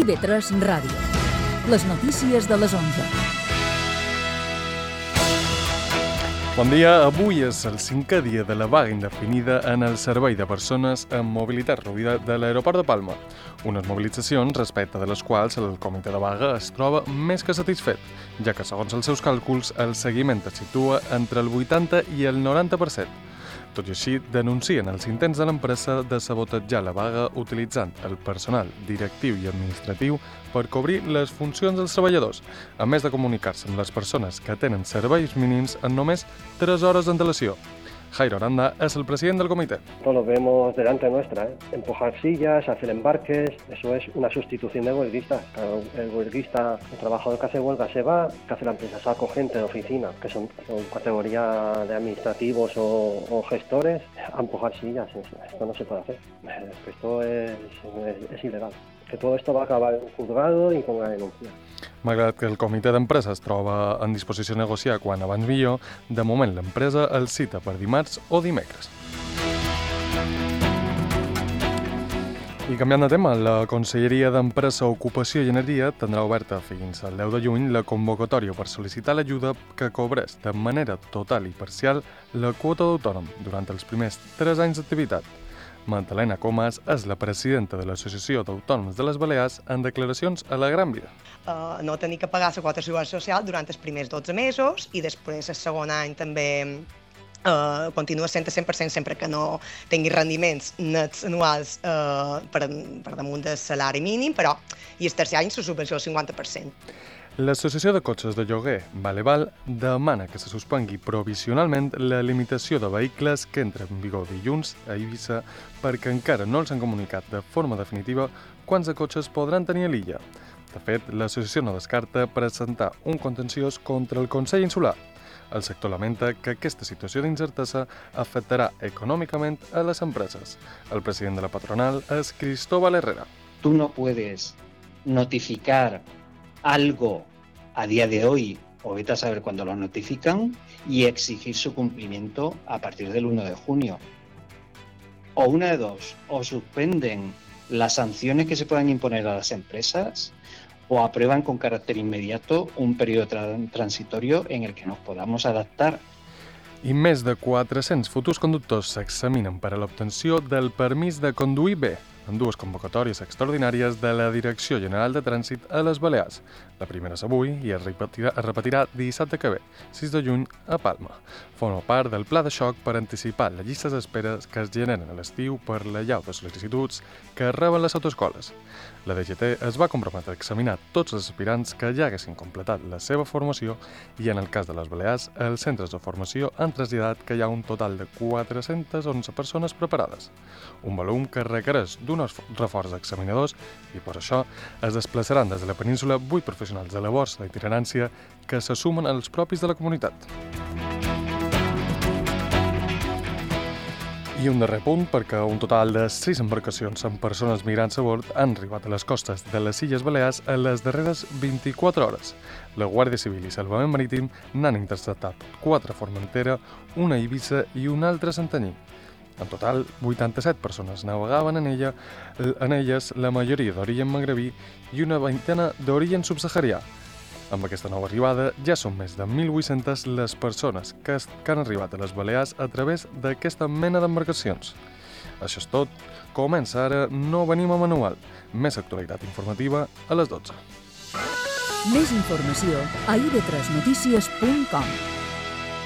IB3 Ràdio. Les notícies de les 11. Bon dia, avui és el 5è dia de la vaga indefinida en el servei de persones amb mobilitat reduïda de l'aeroport de Palma. Unes mobilitzacions respecte de les quals el comitè de vaga es troba més que satisfet, ja que segons els seus càlculs el seguiment es situa entre el 80 i el 90%. Tot i així, denuncien els intents de l'empresa de sabotejar la vaga utilitzant el personal directiu i administratiu per cobrir les funcions dels treballadors, a més de comunicar-se amb les persones que tenen serveis mínims en només 3 hores d'antelació. Jairo Aranda es el presidente del comité. Todo lo vemos delante nuestra, empujar sillas, hacer embarques, eso es una sustitución de huelguistas. El huelguista, el trabajador que hace huelga se va, que hace la empresa, saco gente de oficina, que son categoría de administrativos o gestores, a empujar sillas. Esto no se puede hacer, esto es ilegal. Que todo esto va a acabar en un juzgado i con una denuncia. Malgrat que el comitè d'empresa es troba en disposició de negociar quan abans millor, de moment l'empresa el cita per dimarts o dimecres. I canviant de tema, la Conselleria d'Empresa, Ocupació i Energia tindrà oberta fins al 10 de juny la convocatòria per sol·licitar l'ajuda que cobreix de manera total i parcial la quota d'autònom durant els primers 3 anys d'activitat. Magdalena Comas és la presidenta de l'Associació d'Autònoms de les Balears en declaracions a la Gran Via. No tenir que pagar la quota de seguretat social durant els primers 12 mesos i després el segon any també continua sent a 100% sempre que no tingui rendiments nets anuals per damunt del salari mínim, però i el tercer any la subvenció al 50%. L'Associació de Cotxes de Lloguer Valeval demana que se suspengui provisionalment la limitació de vehicles que entra en vigor dilluns a Eivissa perquè encara no els han comunicat de forma definitiva quants de cotxes podran tenir a l'illa. De fet, l'associació no descarta presentar un contenciós contra el Consell Insular. El sector lamenta que aquesta situació d'incertesa afectarà econòmicament a les empreses. El president de la patronal és Cristóbal Herrera. Tú no puedes notificar algo a día de hoy, o vete a saber cuándo lo notifican, y exigir su cumplimiento a partir del 1 de junio. O una de dos, o suspenden las sanciones que se puedan imponer a las empresas, o aprueban con carácter inmediato un periodo transitorio en el que nos podamos adaptar. I més de 400 futurs conductors s'examinen per a l'obtenció del permís de conduir bé en 2 convocatòries extraordinàries de la Direcció General de Trànsit a les Balears. La primera és avui i es repetirà dissabte que ve, 6 de juny, a Palma. Forma part del pla de xoc per anticipar les llistes d'espera que es generen a l'estiu per l'allau de sol·licituds que reben les autoescoles. La DGT es va comprometre a examinar tots els aspirants que ja haguessin completat la seva formació i, en el cas de les Balears, els centres de formació han traslladat que hi ha un total de 411 persones preparades. Un volum que requereix d'un reforç d'examinadors i per això es desplaçaran des de la península 8 professionals de la borsa d'itinerància que se sumen als propis de la comunitat. I un darrer punt perquè un total de 6 embarcacions amb persones migrants a bord han arribat a les costes de les Illes Balears en les darreres 24 hores. La Guàrdia Civil i Salvament Marítim n'han interceptat 4 a Formentera, una a Eivissa i una altra a Santanyí. En total, 87 persones navegaven en elles, la majoria d'origen magrebí i una vintena d'origen subsaharià. Amb aquesta nova arribada, ja són més de 1.800 les persones que han arribat a les Balears a través d'aquesta mena d'embarcacions. Això és tot. Comença ara No venim a manual. Més actualitat informativa a les 12. Més informació a ib3notícies.com.